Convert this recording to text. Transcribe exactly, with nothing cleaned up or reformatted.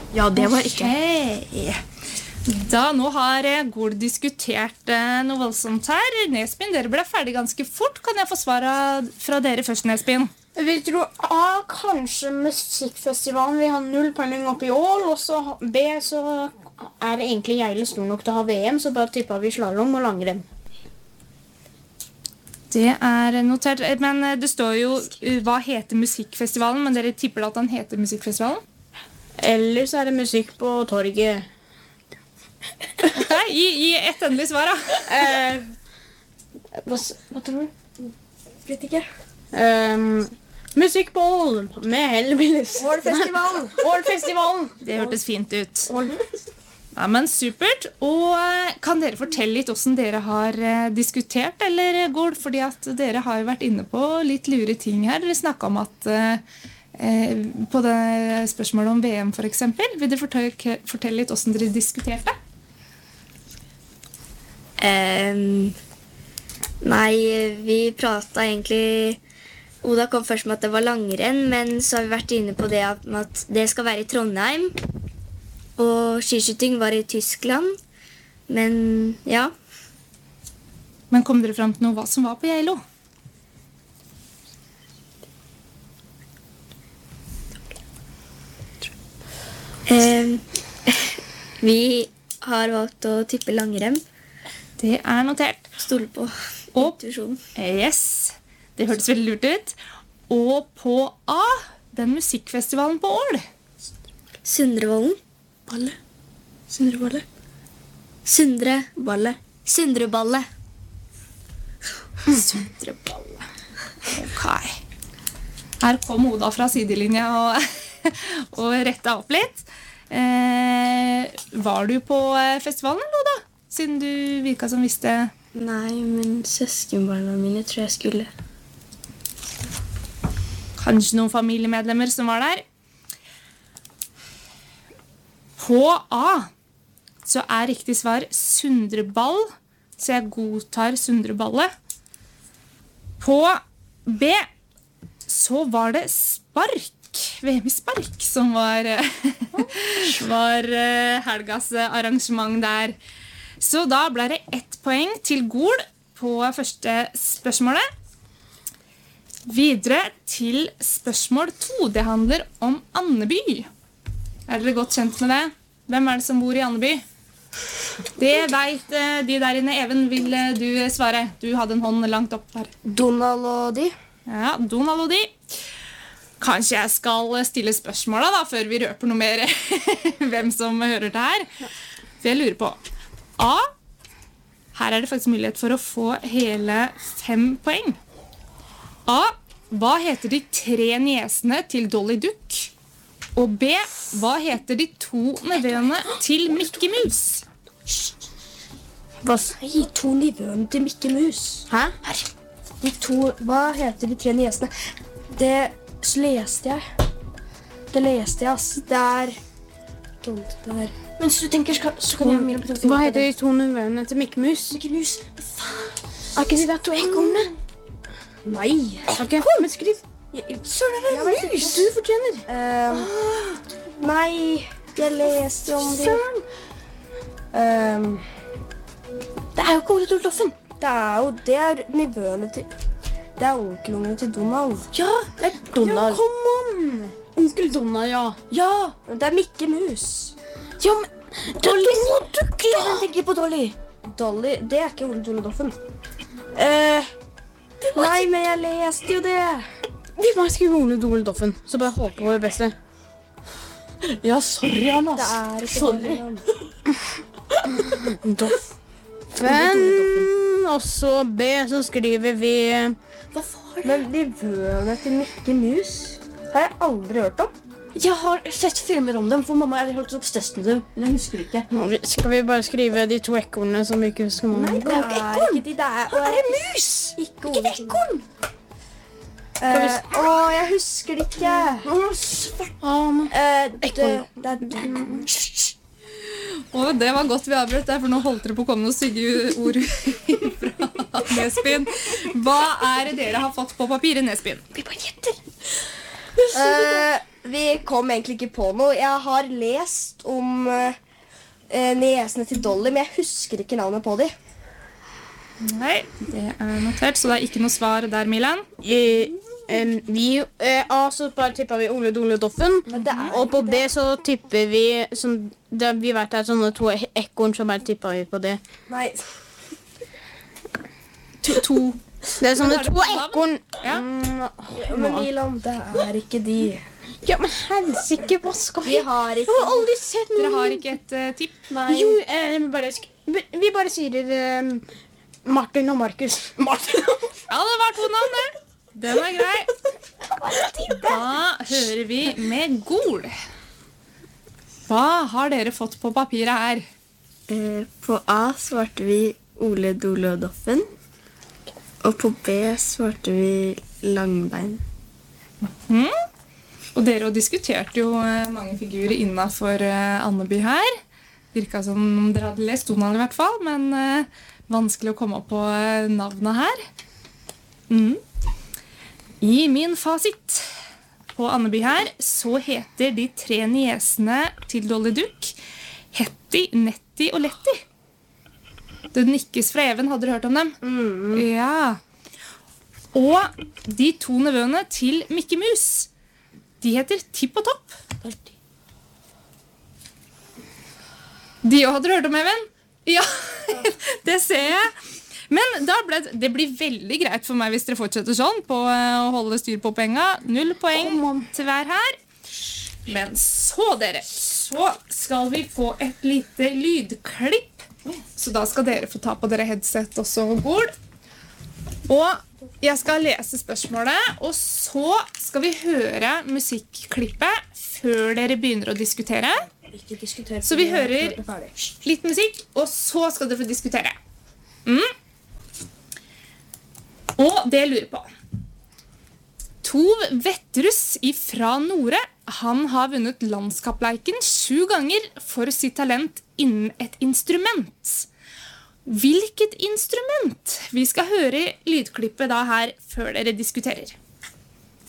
Ja, det var ikke. Okay. Da, nå har Gol diskutert noe voldsomt her. Nesbyen, dere ble ferdig ganske fort. Kan jeg få svaret fra dere først, Nesbyen? Vi tror A, kanskje musikkfestivalen. Vi har null poeng oppe i Ål. Og så B, så er det egentlig Geilo stor nok til å ha V M, så bare tippet vi slalom og langrenn. Det er notert, men det står jo hva heter musikkfestivalen, men dere tipper at den heter musikkfestivalen? Eller så er det musikk på torget. Ok, gi, gi ett endelig svar da. Eh, hva, hva tror du? Vet ikke. Um, musikk på Ål med Hellbillies. Ålfestivalen. Ålfestivalen. Det hørtes fint ut. Ål. Ja, men supert. Og kan dere fortelle litt hvordan dere har diskutert, eller Gol? Fordi at dere har vært inne på litt lure ting her. Dere snakket om at eh, på det spørsmålet om V M for eksempel, vil dere fortelle, fortelle litt hvordan dere diskuterte? Um, nei, vi pratet egentlig... Oda kom først med at det var langrenn, men så har vi vært inne på det at, at det skal være i Trondheim. Og skiskyting var i Tyskland. Men ja. Men kom dere frem til noe hva som var på Geilo? Um, vi har valgt å tippe langrenn. Det er notert. Stol på Og, intuisjonen. yes, det hørtes veldig lurt ut. Og på A, den musikkfestivalen på Ål. Sundrevollen. Balle. Sundreballe. Sundre. Balle. Sundreballe. Sundreballe. Ok. Her kom Oda fra sidelinja og, og rettet opp litt. Eh, var du på festivalen, Oda? Siden du virket som visste... Nei, men søskenbarna mine tror jeg skulle. Kanskje noen familiemedlemmer som var der. På A så er riktig svar Sundreball, så jeg godtar Sundreballe. På B så var det spark, V M i spark, som var, var helgas arrangement der. Så da ble det ett poeng til Gol på første spørsmålet. Videre til spørsmål to. Det handler om Andeby. Er dere godt kjent med det? Hvem er det som bor i Andeby? Det vet de der inne. Even, vil du svare? Du hadde en hånd langt opp her. Donald og de. Ja, Donald og de. Kanskje jeg skal stille spørsmålet da, før vi røper noe mer hvem som hører det her. For jeg lurer på A. Her er det faktisk mulighet for å få hele fem poeng. A. Hva heter de tre niesene til Dolly Duck? Og B. Hva heter de to nevøene til Mikke Mus? Hva sier to nivåene til Mikke Mus? Hæ? Her. De to, hva heter de tre niesene? Det leste jeg. Det leste jeg, ass. Det er... Det er... Men så du tenker, så kan jeg mye på. Hva heter de to nevøene til Mikke Mus? Mikke Mus? Er ikke de der to ekornene? Nei. Ok, men skriv. Søren, det er mus! Du fortjener. Uh, nei, jeg leste om det. Søren! Uh, det er jo ikke Ole Doldoffen. Det er jo, det er nivåene til... Det er onkelungen til Donald. Ja, det er Donald. Ja, kom on! Onkel Donald, ja. Ja, det er Mikke Mus. Ja, men... Dolly! Dolly! Jeg tenker på Dolly. Dolly, det er ikke Ole Doldoffen. Uh, nei, men jeg leste jo det. Vi må skrive Ole Doldoffen, så bare håper på det beste. Ja, sorry, Anna. Det er ikke sorry. Doffen. Og så B, så skriver vi... Hva var det? Men nivåene til Mikke Mus har jeg aldri hørt om. Jeg har sett filmer om dem, for mamma har holdt opp stesten dem. Men jeg husker ikke. Nå, skal vi bare skrive de to ekornene som vi ikke husker mamma? Nei, det er ikke ekorn. Det er, det er mus. Ikke, ikke ekorn. Uh, å, jeg husker det ikke. Uh, det, det er den. Og det var godt vi avbrøt der, for nå holdt dere på å komme noen stygge ord fra Nesbyen. Hva er det dere har fått på papiret, Nesbyen? Vi bare gjetter. Uh, vi kom egentlig ikke på noe. Jeg har lest om eh, niesene til Dolly, men jeg husker ikke navnet på dem. Nei, det er notert, så det er ikke noe svar der, Milan. Eh, em, vi eh, A så bare tipper vi Ole Dole Doffen. Og på B så tipper vi sånn, det, vi vet det er sånne to ekorn, så bare tipper vi på det. Nei. To. to. Det er sånne Men er det to på navn? ekorn. Ja. Mm, Men Milan, det er ikke de. ja, men helsike, hva skal vi? Vi har Jeg ikke... har aldri sett noen. Dere har ikke et uh, tipp? Nei. Jo, eh, vi bare, sk- vi bare sier eh, Martin og Markus. Martin og Ja, det var to navn, det. Den er grei. Da hører vi med Gol. Hva har dere fått på papiret her? Eh, på A svarte vi Ole Dole og Doffen. Og på B svarte vi Langbein. Mm. Og dere jo diskuterte jo eh, mange figurer innenfor eh, Andeby her. Virket som dere hadde lest Donald i hvert fall, men eh, vanskelig å komme opp på eh, navnet her. Mm. I min fasit på Andeby her så heter de tre niesene til Dolly Duck Hetty, Netty og Letty. Det nikkes fra Even, hadde dere hørt om dem? Mm. Ja. Og de to nevøene til Mikke Mus, de heter Tipp og Topp. De også hadde dere hørt om, Even? Ja, det ser jeg. Men da ble det, det blir veldig greit for meg hvis dere fortsetter sånn på eh, å holde styr på penga. Null poeng til hver her. Men så, dere, så skal vi få et lite lydklipp. Så da skal dere få ta på dere headset også, Gol. Og jeg skal lese spørsmålet, og så skal vi høre musikklippet før dere begynner å diskutere. Ikke diskutere. Så vi hører litt musikk, og så skal dere få diskutere. Mm. Og det jeg lurer på. Tov Vetterus fra Nore, han har vunnet landskappleiken sju ganger for sitt talent innen et instrument. Hvilket instrument? Vi skal høre lydklippet da her før dere diskuterer.